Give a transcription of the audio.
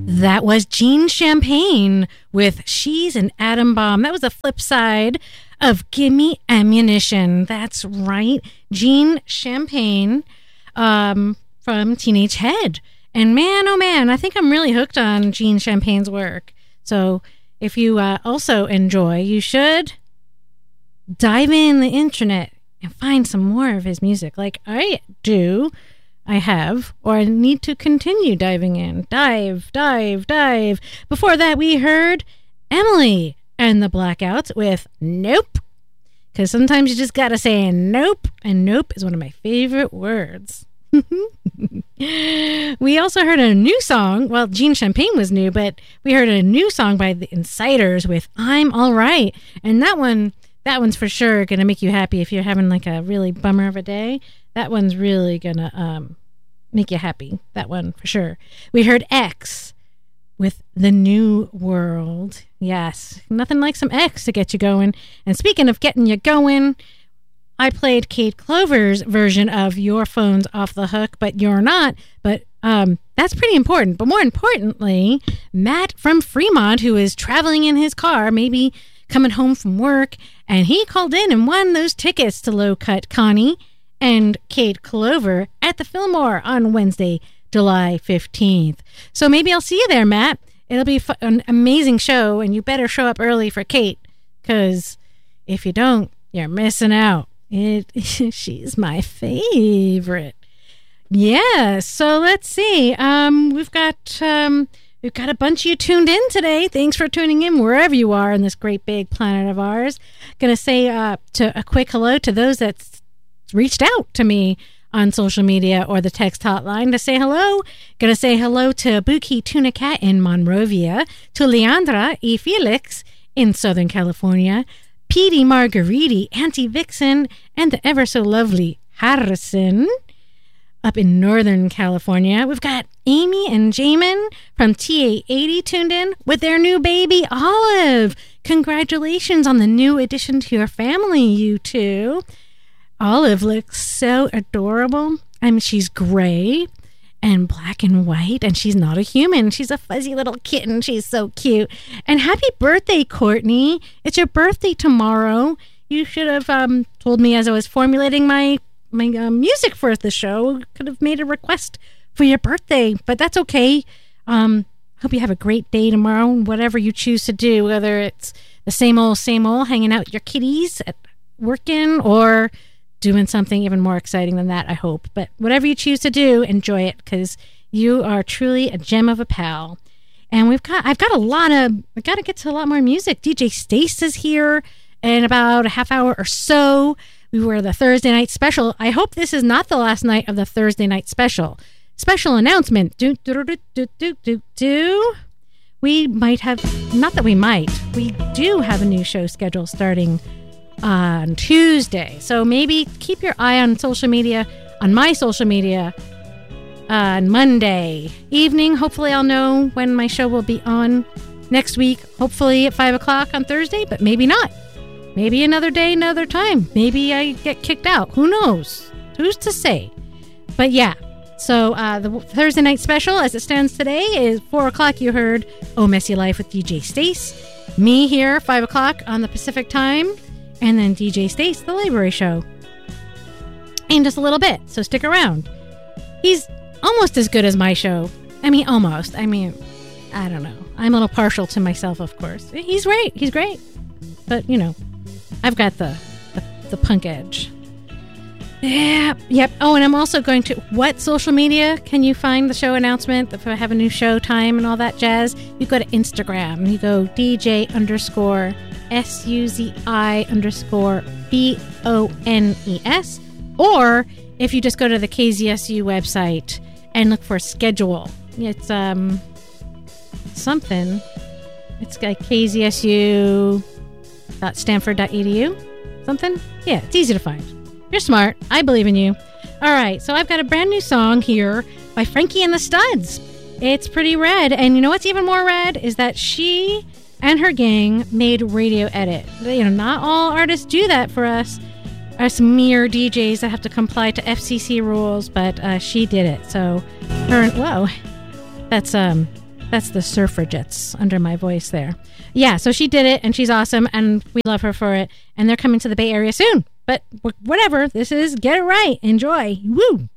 That was Jean Champagne with She's an Atom Bomb. That was the flip side of Gimme Ammunition. That's right. Jean Champagne from Teenage Head. And man, oh man, I think I'm really hooked on Jean Champagne's work. So if you also enjoy, you should dive in the internet and find some more of his music like I do. I have, or I need to continue diving in. Dive. Before that, we heard Emily and the Blackouts with Nope. Because sometimes you just gotta say nope, and nope is one of my favorite words. We also heard a new song. Well, Jean Champagne was new, but we heard a new song by the Insiders with I'm All Right. And that one's for sure gonna make you happy if you're having like a really bummer of a day. That one's really gonna make you happy. That one for sure. We heard X with The New World. Yes, nothing like some X to get you going. And speaking of getting you going, I played Kate Clover's version of Your Phone's Off the Hook, but You're Not. But that's pretty important. But more importantly, Matt from Fremont, who is traveling in his car, maybe coming home from work, and he called in and won those tickets to Low Cut Connie and Kate Clover at the Fillmore on Wednesday, July 15th. So maybe I'll see you there, Matt. It'll be an amazing show, and you better show up early for Kate, because if you don't, you're missing out. She's my favorite. Yeah, so let's see. We've got a bunch of you tuned in today. Thanks for tuning in wherever you are in this great big planet of ours. Gonna say to a quick hello to those that's reached out to me on social media or the text hotline to say hello. Gonna say hello to Buki Tuna Cat in Monrovia, to Leandra E. Felix in Southern California, Petey Margariti, Auntie Vixen, and the ever so lovely Harrison up in Northern California. We've got Amy and Jamin from TA80 tuned in with their new baby, Olive. Congratulations on the new addition to your family, you two. Olive looks so adorable. I mean, she's gray and black and white, and she's not a human. She's a fuzzy little kitten. She's so cute. And happy birthday, Courtney. It's your birthday tomorrow. You should have told me as I was formulating my music for the show. Could have made a request for your birthday, but that's okay. Hope you have a great day tomorrow, whatever you choose to do, whether it's the same old, hanging out with your kitties at working, or doing something even more exciting than that, I hope. But whatever you choose to do, enjoy it, because you are truly a gem of a pal. And I got to get to a lot more music. DJ Stace is here in about a half hour or so. We were the Thursday night special. I hope this is not the last night of the Thursday night special. Special announcement. We might have, not that we might, we do have a new show schedule starting on Tuesday. So maybe keep your eye on social media, on my social media, on Monday evening. Hopefully I'll know when my show will be on next week. Hopefully at 5 o'clock on Thursday, but maybe not. Maybe another day, another time. Maybe I get kicked out. Who knows? Who's to say? But yeah. So the Thursday night special, as it stands today, is 4 o'clock. You heard Oh Messy Life with DJ Stace. Me here, 5 o'clock on the Pacific time. And then DJ Stace, The Library Show. In just a little bit, so stick around. He's almost as good as my show. I mean, almost. I mean, I don't know. I'm a little partial to myself, of course. He's great. He's great. But, you know, I've got the punk edge. Yeah. Yep. Oh, and I'm also going to... What social media can you find the show announcement? If I have a new show time and all that jazz, you go to Instagram. You go DJ_SUZI_BONES. Or if you just go to the KZSU website and look for schedule. It's something. It's like KZSU.stanford.edu. Something? Yeah, it's easy to find. You're smart. I believe in you. All right, so I've got a brand new song here by Frankie and the Studs. It's pretty rad. And you know what's even more rad is that she and her gang made radio edit. You know, not all artists do that for us mere DJs that have to comply to FCC rules, but she did it. So, whoa, that's That's the suffragettes under my voice there. Yeah, so she did it, and she's awesome, and we love her for it. And they're coming to the Bay Area soon. But whatever, this is Get It Right. Enjoy. Woo!